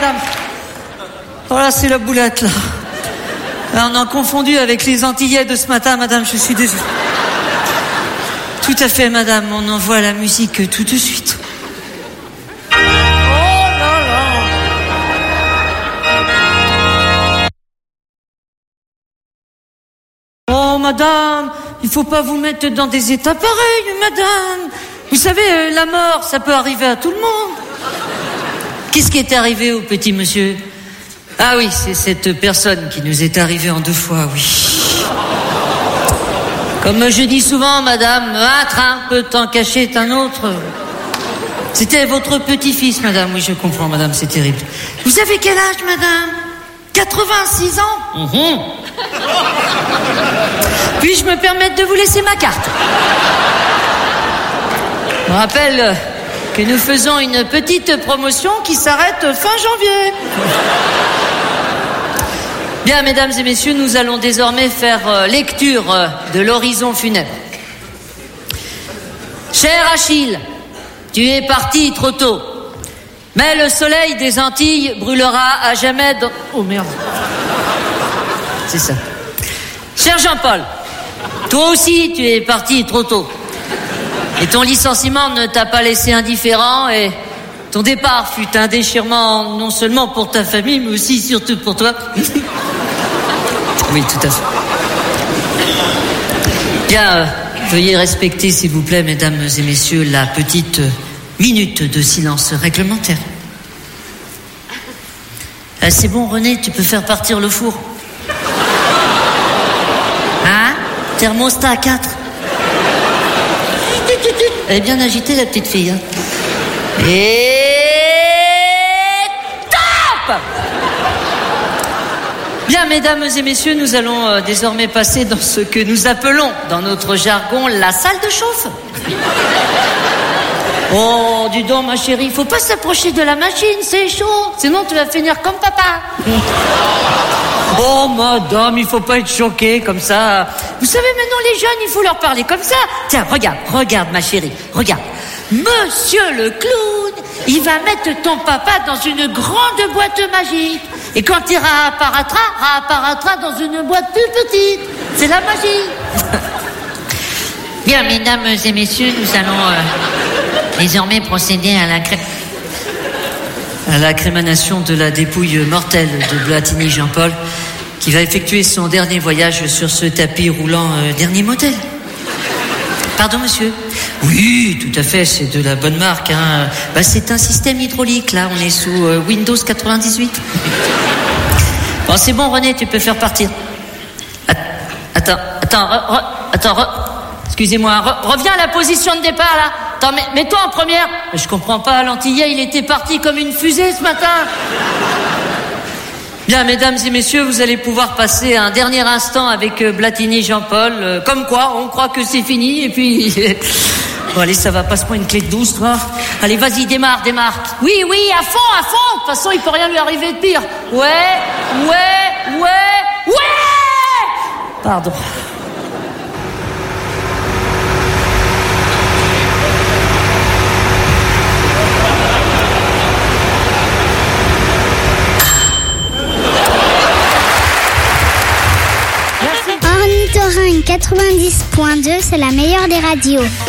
madame. Voilà, c'est la boulette, là. On a confondu avec les Antillais de ce matin, madame, je suis désolée. Tout à fait, madame, on envoie la musique tout de suite. Oh là là. Oh, madame, il faut pas vous mettre dans des états pareils, madame. Vous savez, la mort, ça peut arriver à tout le monde. Qu'est-ce qui est arrivé au petit monsieur ? Ah oui, c'est cette personne qui nous est arrivée en 2 fois, oui. Comme je dis souvent, madame, un train peut en cacher un autre. C'était votre petit-fils, madame. Oui, je comprends, madame, c'est terrible. Vous avez quel âge, madame ? 86 ans ? Puis-je me permettre de vous laisser ma carte ? Je me rappelle que nous faisons une petite promotion qui s'arrête fin janvier. Bien, mesdames et messieurs, nous allons désormais faire lecture de l'horizon funèbre. Cher Achille, tu es parti trop tôt, mais le soleil des Antilles brûlera à jamais dans... Oh merde. C'est ça. Cher Jean-Paul, toi aussi tu es parti trop tôt. Et ton licenciement ne t'a pas laissé indifférent et ton départ fut un déchirement non seulement pour ta famille, mais aussi surtout pour toi. Oui, tout à fait. Bien, veuillez respecter, s'il vous plaît, mesdames et messieurs, la petite minute de silence réglementaire. Ah, c'est bon, René, tu peux faire partir le four. Hein ? Thermostat à 4. Elle est bien agitée, la petite fille. Hein. Et... top ! Bien, mesdames et messieurs, nous allons désormais passer dans ce que nous appelons, dans notre jargon, la salle de chauffe. Oh, dis donc, ma chérie, faut pas s'approcher de la machine, c'est chaud, sinon tu vas finir comme papa. Oh, madame, il faut pas être choquée comme ça. Vous savez, maintenant, les jeunes, il faut leur parler comme ça. Tiens, regarde, ma chérie, regarde. Monsieur le clown, il va mettre ton papa dans une grande boîte magique. Et quand il réapparaîtra dans une boîte plus petite. C'est la magie. Bien, mesdames et messieurs, nous allons désormais procéder à la crémation de la dépouille mortelle de Blatini Jean-Paul, qui va effectuer son dernier voyage sur ce tapis roulant dernier modèle. Pardon, monsieur ? Oui, tout à fait, c'est de la bonne marque. Hein. C'est un système hydraulique, là, on est sous Windows 98. Bon, c'est bon, René, tu peux faire partir. Attends, excusez-moi, reviens à la position de départ, là. Attends, mets-toi en première. Je comprends pas, l'Antillais, il était parti comme une fusée ce matin. Bien, mesdames et messieurs, vous allez pouvoir passer un dernier instant avec Blatini Jean-Paul. Comme quoi, on croit que c'est fini, et puis... Bon, allez, ça va, passe-moi une clé de 12, toi. Allez, vas-y, démarre. Oui, à fond. De toute façon, il peut rien lui arriver de pire. Ouais. Pardon. Ornithorynque 90.2, c'est la meilleure des radios.